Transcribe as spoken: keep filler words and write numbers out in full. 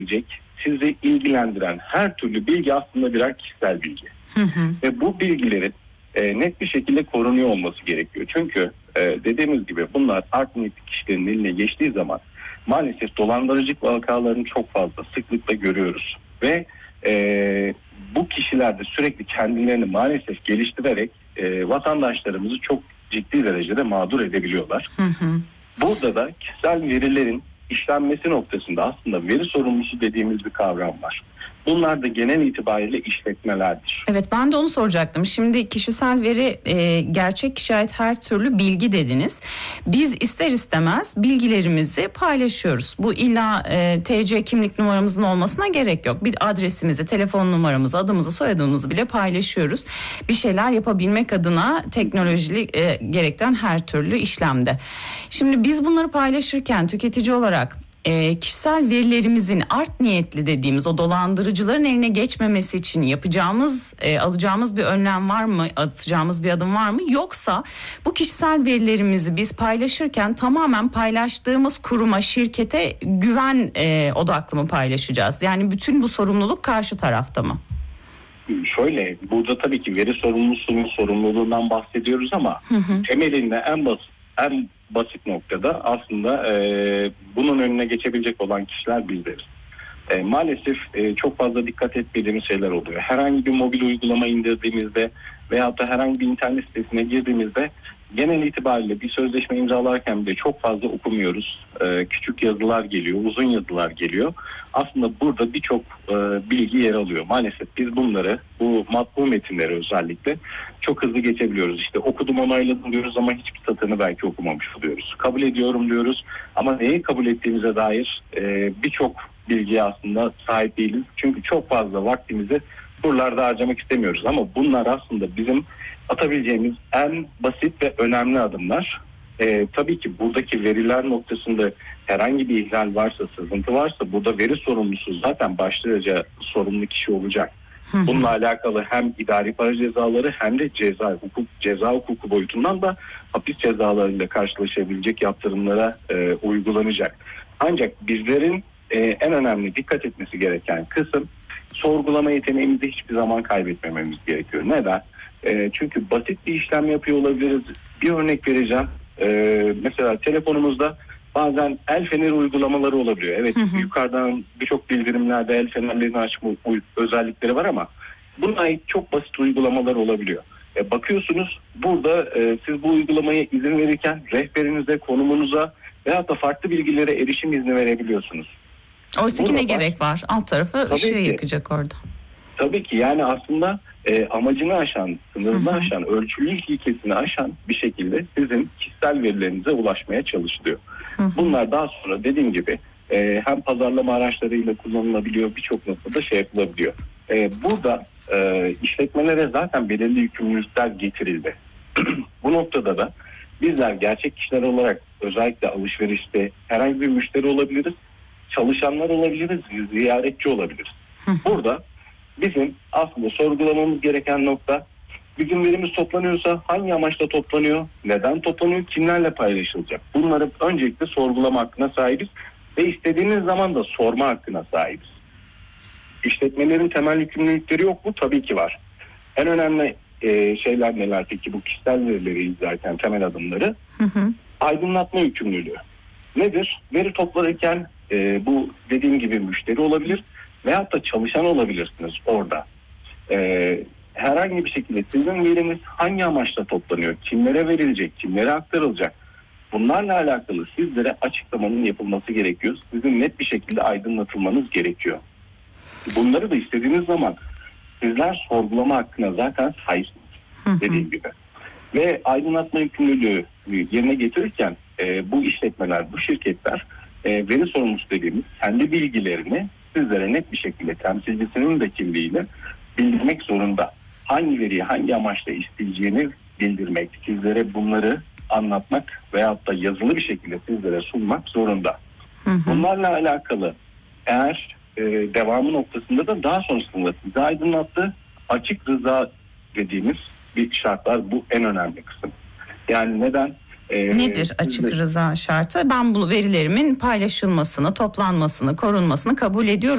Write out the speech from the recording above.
sizi ilgilendiren her türlü bilgi aslında birer kişisel bilgi. Hı hı. Ve bu bilgilerin e, net bir şekilde korunuyor olması gerekiyor. Çünkü e, dediğimiz gibi bunlar art niyetli kişilerin eline geçtiği zaman maalesef dolandırıcılık vakalarını çok fazla sıklıkla görüyoruz. Ve e, bu kişiler de sürekli kendilerini maalesef geliştirerek e, vatandaşlarımızı çok ciddi derecede mağdur edebiliyorlar. Hı hı. Burada da kişisel verilerin işlenmesi noktasında aslında veri sorumlusu dediğimiz bir kavram var. Bunlar da genel itibariyle işletmelerdir. Evet, ben de onu soracaktım. Şimdi kişisel veri, e, gerçek kişiye ait her türlü bilgi dediniz. Biz ister istemez bilgilerimizi paylaşıyoruz. Bu illa e, T C kimlik numaramızın olmasına gerek yok. Bir adresimizi, telefon numaramızı, adımızı, soyadımızı bile paylaşıyoruz. Bir şeyler yapabilmek adına teknoloji e, gerektiren her türlü işlemde. Şimdi biz bunları paylaşırken tüketici olarak E, kişisel verilerimizin art niyetli dediğimiz o dolandırıcıların eline geçmemesi için yapacağımız, e, alacağımız bir önlem var mı, atacağımız bir adım var mı? Yoksa bu kişisel verilerimizi biz paylaşırken tamamen paylaştığımız kuruma, şirkete güven e, odaklı mı paylaşacağız? Yani bütün bu sorumluluk karşı tarafta mı? Şöyle, burada tabii ki veri sorumlusunun sorumluluğundan bahsediyoruz ama hı hı. temelinde en basit, en basit noktada aslında e, bunun önüne geçebilecek olan kişiler bizleriz. E, maalesef e, çok fazla dikkat etmediğimiz şeyler oluyor. Herhangi bir mobil uygulama indirdiğimizde veyahut da herhangi bir internet sitesine girdiğimizde genel itibariyle bir sözleşme imzalarken bile çok fazla okumuyoruz. E, küçük yazılar geliyor, uzun yazılar geliyor. Aslında burada birçok e, bilgi yer alıyor. Maalesef biz bunları, bu matbu metinleri özellikle çok hızlı geçebiliyoruz. İşte okudum, onayladım diyoruz ama hiçbir satırını belki okumamış oluyoruz. Kabul ediyorum diyoruz ama neyi kabul ettiğimize dair e, birçok bilgiye aslında sahip değiliz. Çünkü çok fazla vaktimizi buralarda harcamak istemiyoruz. Ama bunlar aslında bizim atabileceğimiz en basit ve önemli adımlar. Ee, tabii ki buradaki veriler noktasında herhangi bir ihlal varsa, sızıntı varsa burada veri sorumlusu zaten başlıca sorumlu kişi olacak. Bununla alakalı hem idari para cezaları hem de ceza hukuk ceza hukuku boyutundan da hapis cezalarıyla karşılaşabilecek yaptırımlara e, uygulanacak. Ancak bizlerin e, en önemli dikkat etmesi gereken kısım, sorgulama yeteneğimizi hiçbir zaman kaybetmememiz gerekiyor. Neden? E, çünkü basit bir işlem yapıyor olabiliriz. Bir örnek vereceğim. E, mesela telefonumuzda bazen el feneri uygulamaları olabiliyor. Evet, hı hı. Yukarıdan birçok bildirimlerde el fenerlerini açma özellikleri var ama buna ait çok basit uygulamalar olabiliyor. E, bakıyorsunuz burada e, siz bu uygulamaya izin verirken rehberinize, konumunuza veyahut da farklı bilgilere erişim izni verebiliyorsunuz. Oysa ki ne gerek var? Alt tarafı ışığı yakacak orada. Tabii ki yani aslında e, amacını aşan, sınırını hı hı. aşan, ölçülülük ilkesini aşan bir şekilde sizin kişisel verilerinize ulaşmaya çalışılıyor. Hı hı. Bunlar daha sonra dediğim gibi e, hem pazarlama araçlarıyla kullanılabiliyor, birçok noktada şey yapılabiliyor. E, burada e, işletmelere zaten belirli yükümlülükler getirildi. Bu noktada da bizler gerçek kişiler olarak özellikle alışverişte herhangi bir müşteri olabiliriz, çalışanlar olabiliriz, ziyaretçi olabiliriz. Hı hı. Burada bizim aslında sorgulamamız gereken nokta, bizim verimiz toplanıyorsa hangi amaçla toplanıyor, neden toplanıyor, kimlerle paylaşılacak? Bunları öncelikle sorgulama hakkına sahibiz ve istediğiniz zaman da sorma hakkına sahibiz. İşletmelerin temel yükümlülükleri yok mu? Tabii ki var. En önemli e, şeyler neler peki bu kişisel verileri izlerken temel adımları? Hı hı. Aydınlatma yükümlülüğü. Nedir? Veri toplanırken e, bu dediğim gibi müşteri olabilir veyahut da çalışan olabilirsiniz orada. Ee, herhangi bir şekilde sizin veriniz hangi amaçla toplanıyor, kimlere verilecek, kimlere aktarılacak, bunlarla alakalı sizlere açıklamanın yapılması gerekiyor. Sizin net bir şekilde aydınlatılmanız gerekiyor. Bunları da istediğiniz zaman sizler sorgulama hakkına zaten sahipsiniz dediğim gibi. Ve aydınlatma yükümlülüğü yerine getirirken e, bu işletmeler, bu şirketler e, veri sorumlusu dediğimiz kendi bilgilerini sizlere net bir şekilde temsilcisinin de kimliğiyle bildirmek zorunda. Hangi veriyi hangi amaçla isteyeceğini bildirmek, sizlere bunları anlatmak veyahut da yazılı bir şekilde sizlere sunmak zorunda. Hı hı. Bunlarla alakalı eğer e, devamı noktasında da daha sonrasında size aydınlattı, açık rıza dediğimiz bir şartlar, bu en önemli kısım. Yani neden? Ee, Nedir açık rıza şartı? Ben bu verilerimin paylaşılmasını, toplanmasını, korunmasını kabul ediyorum.